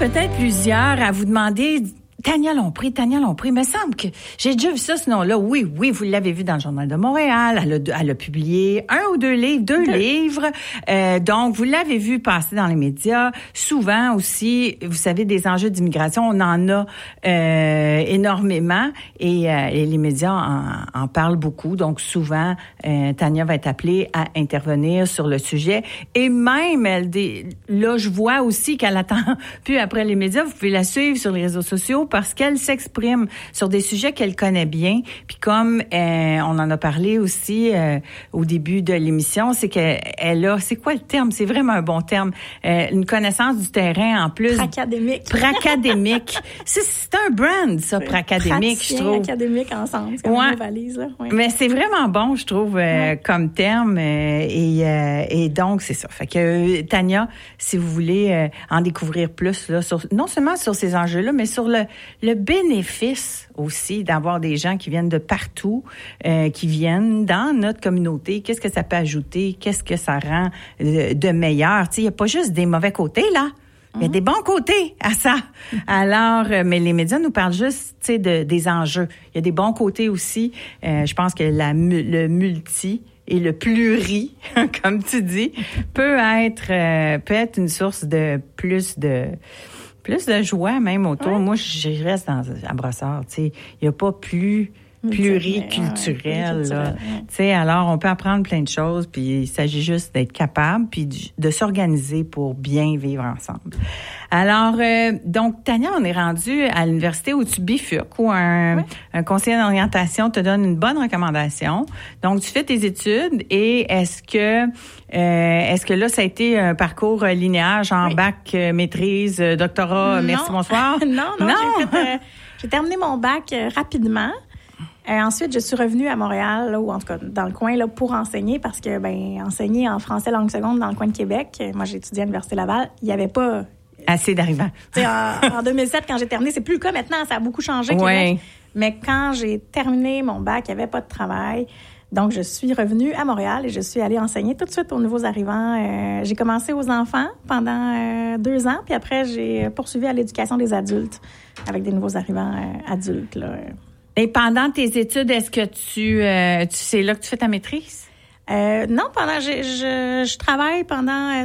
peut-être plusieurs à vous demander... Tania Lompré, il me semble que j'ai déjà vu ça, ce nom-là. Oui, vous l'avez vu dans le Journal de Montréal. Elle a publié 1 ou 2 livres, 2 livres. Donc, vous l'avez vu passer dans les médias. Souvent aussi, vous savez, des enjeux d'immigration, on en a énormément et les médias en parlent beaucoup. Donc, souvent, Tania va être appelée à intervenir sur le sujet. Et même, là, je vois aussi qu'elle attend plus après les médias. Vous pouvez la suivre sur les réseaux sociaux parce qu'elle s'exprime sur des sujets qu'elle connaît bien. Puis comme on en a parlé aussi au début de l'émission, c'est qu'elle a, c'est quoi le terme? C'est vraiment un bon terme. Une connaissance du terrain en plus. Pracadémique. C'est un brand, ça, Pracadémique, je trouve. Académique ensemble, c'est comme une valise, là. Ouais. Mais c'est vraiment bon, je trouve, comme terme. Et donc, c'est ça. Fait que Tania, si vous voulez en découvrir plus, là, non seulement sur ces enjeux-là, mais sur le bénéfice aussi d'avoir des gens qui viennent de partout, qui viennent dans notre communauté. Qu'est-ce que ça peut ajouter? Qu'est-ce que ça rend de meilleur? Tu sais, il n'y a pas juste des mauvais côtés, là. Il y a des bons côtés à ça. Alors, mais les médias nous parlent juste, tu sais, des enjeux. Il y a des bons côtés aussi. Je pense que le multi et le pluri, comme tu dis, peut être une source de plus de joie même autour. Moi, je reste à Brossard, tu sais. Il n'y a pas plus pluriculturel, là. Tu sais, alors, on peut apprendre plein de choses, puis il s'agit juste d'être capable, puis de s'organiser pour bien vivre ensemble. Alors, donc, Tania, on est rendu à l'université où tu bifurques, où un conseiller d'orientation te donne une bonne recommandation. Donc, tu fais tes études et est-ce que là, ça a été un parcours linéaire, genre bac, maîtrise, doctorat, merci, bonsoir? Non. J'ai terminé mon bac rapidement. Ensuite, je suis revenue à Montréal, là, ou en tout cas dans le coin, là, pour enseigner, parce que enseigner en français langue seconde dans le coin de Québec, moi j'ai étudié à l'Université Laval, il n'y avait pas assez d'arrivants. En 2007, quand j'ai terminé, c'est plus le cas maintenant, ça a beaucoup changé Québec. Mais quand j'ai terminé mon bac, il n'y avait pas de travail. Donc, je suis revenue à Montréal et je suis allée enseigner tout de suite aux nouveaux arrivants. J'ai commencé aux enfants pendant 2 ans, puis après, j'ai poursuivi à l'éducation des adultes avec des nouveaux arrivants adultes, là. Et pendant tes études, est-ce que c'est là que tu fais ta maîtrise? Non, je travaille pendant